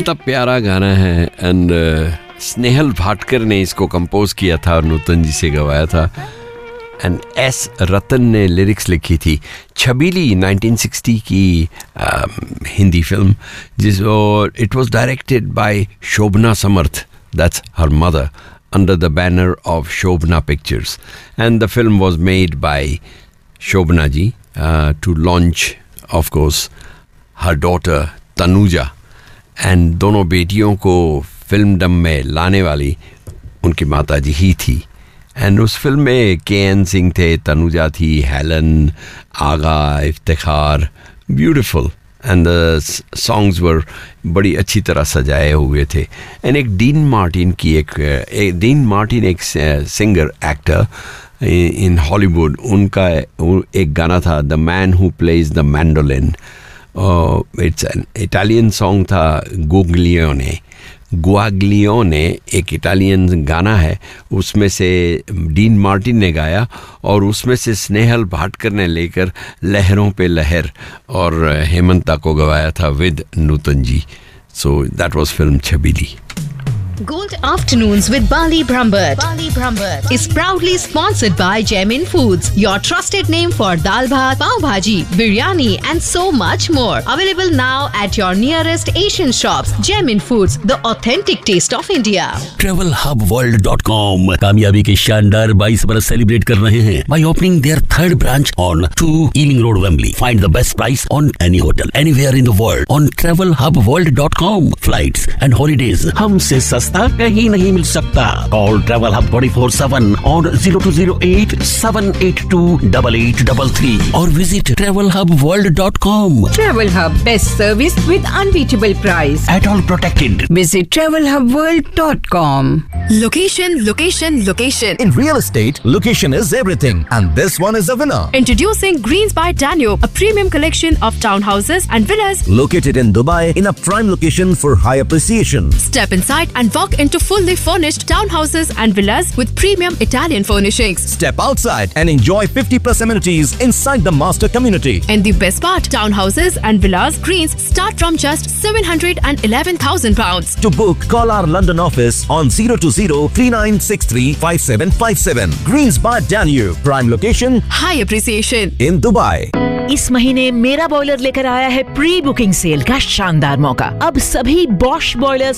कितना प्यारा गाना है एंड स्नेहल भाटकर ने इसको कंपोज किया था और नूतन जी से गवाया था एंड एस रतन ने लिरिक्स लिखी थी। छबीली 1960 की हिंदी फिल्म और it was directed by Shobhana Samarth, that's her mother, under the banner of Shobna Pictures, and the film was made by Shobna ji to launch, of course, her daughter Tanuja, and दोनों बेटियों को फिल्मडम में लाने वाली उनकी माता जी ही थी। And उस फिल्म में के.एन. सिंह थे, तनुजा थी, Helen, Agha, Iftikhar, beautiful and the songs वर बड़ी अच्छी तरह सजाए हुए थे। एंड एक डीन मार्टिन एक सिंगर एक्टर इन हॉलीवुड, उनका एक गाना था the man who plays the mandolin, it's an Italian song था, गुआग्लियोने एक इटालियन गाना है, उसमें से डीन मार्टिन ने गाया और उसमें से स्नेहल भाटकर ने लेकर लहरों पे लहर और हेमंता को गवाया था with Nutan ji. So that was film Chhabili. Gold Afternoons with Bali Brambert is proudly sponsored by Gemin Foods, your trusted name for dal bhat, pav bhaji, biryani and so much more. Available now at your nearest Asian shops. Gemin Foods, the authentic taste of India. TravelHubWorld.com कामयाबी के शानदार 22 बरस celebrate कर रहे हैं by opening their third branch on 2 Ealing Road, Wembley. Find the best price on any hotel anywhere in the world on TravelHubWorld.com. Flights and holidays हमसे सस्ता कहीं नहीं मिल सकता। Call Travel Hub 24/7 on 0208-782-8833 or visit TravelHubWorld.com. Travel Hub, best service with unbeatable price. At all protected. Visit TravelHubWorld.com. Location. In real estate, location is everything, and this one is a winner. Introducing Greens by Danube, a premium collection of townhouses and villas. Located in Dubai in a prime location for high appreciation. Step inside and walk into fully furnished townhouses and villas with premium Italian furnishings. Step outside and enjoy 50+ amenities inside the master community. And the best part, townhouses and villas Greens start from just £711,000. To book, call our London office on 020-3963-5757. Greens by Danube, prime location, High appreciation. in Dubai. इस महीने मेरा boiler लेकर आया है pre booking cell का शानदार मौका। अब सभी बॉश बॉयलर्स